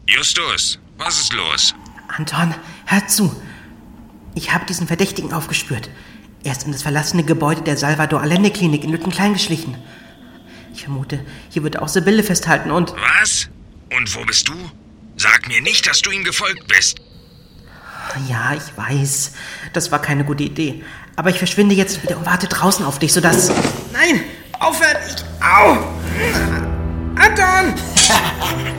Justus, was ist los? Anton, hör zu. Ich habe diesen Verdächtigen aufgespürt. Er ist in das verlassene Gebäude der Salvador Allende Klinik in Lüttenklein geschlichen. Ich vermute, hier wird er auch Sibylle festhalten und... Was? Und wo bist du? Sag mir nicht, dass du ihm gefolgt bist. Ja, ich weiß. Das war keine gute Idee. Aber ich verschwinde jetzt wieder und warte draußen auf dich, sodass... Nein! Aufhören! Au! Anton!